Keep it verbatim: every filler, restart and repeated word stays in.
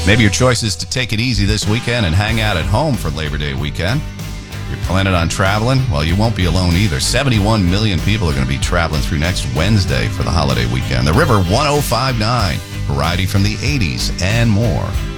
Maybe your choice is to take it easy this weekend and hang out at home for Labor Day weekend. If you're planning on traveling, well, you won't be alone either. seventy-one million people are going to be traveling through next Wednesday for the holiday weekend. The River one oh five point nine, variety from the eighties and more.